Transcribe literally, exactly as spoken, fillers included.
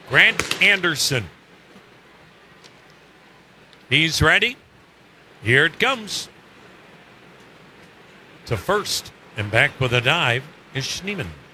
Grant Anderson. He's ready. Here it comes. To first and back with a dive is Schneemann.